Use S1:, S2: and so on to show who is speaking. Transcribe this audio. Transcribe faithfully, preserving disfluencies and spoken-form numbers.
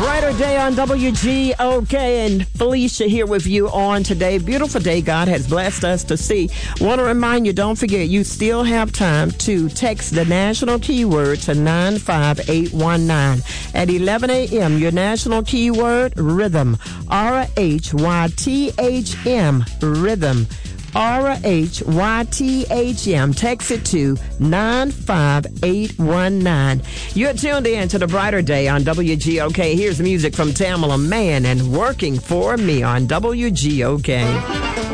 S1: Brighter day on W G O K, and Felicia here with you on today. Beautiful day God has blessed us to see. Want to remind you, don't forget, you still have time to text the national keyword to nine five eight one nine. At eleven a.m., your national keyword, rhythm. R H Y T H M, rhythm. R H Y T H M. Text it to nine five eight one nine. You're tuned in to the Brighter Day on W G O K. Here's music from Tamala Mann and Working for Me on W G O K.